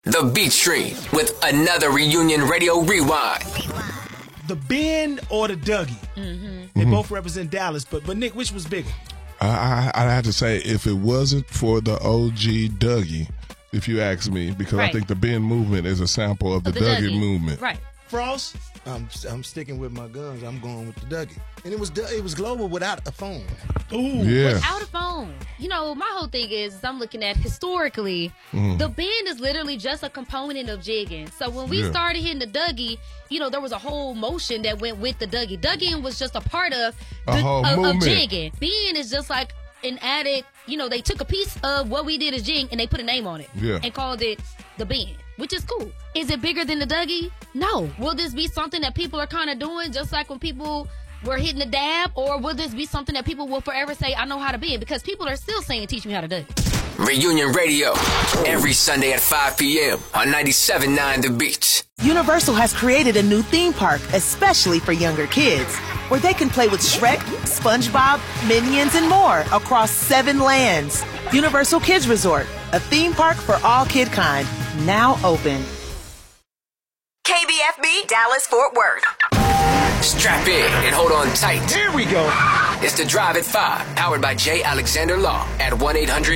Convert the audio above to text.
The Beat Street with another Reunion Radio Rewind. The Ben or the Dougie? They both represent Dallas, but Nick, which was bigger? I had to say, if it wasn't for the OG Dougie, if you ask me, because I think the Ben movement is a sample of the Dougie movement. Right. Frost? I'm sticking with my guns. I'm going with the Dougie. And it was global without a phone. Ooh. Yeah. Without a phone. You know, my whole thing is I'm looking at historically, the bend is literally just a component of jigging. So when we started hitting the Dougie, you know, there was a whole motion that went with the Dougie. Dougie was just a part of of jigging. Bend is just like an added, you know, they took a piece of what we did as jig and they put a name on it and called it the bend, which is cool. Is it bigger than the Dougie? No. Will this be something that people are kind of doing just like when people were hitting the dab, or will this be something that people will forever say, I know how to bend? Because people are still saying, teach me how to Dougie. Reunion Radio, every Sunday at 5 p.m. on 97.9 The Beat. Universal has created a new theme park especially for younger kids, where they can play with Shrek, SpongeBob, Minions, and more across 7 lands. Universal Kids Resort, a theme park for all kid kind, now open. KBFB, Dallas, Fort Worth. Strap in and hold on tight. Here we go. It's The Drive at 5, powered by J. Alexander Law at 1-800